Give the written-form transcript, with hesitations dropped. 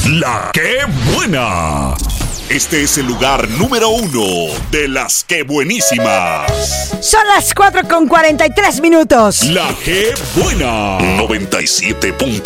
La que buena. Este es el lugar número 1 de las que buenísimas. Son las 4:43 minutos. La que buena. 97.7.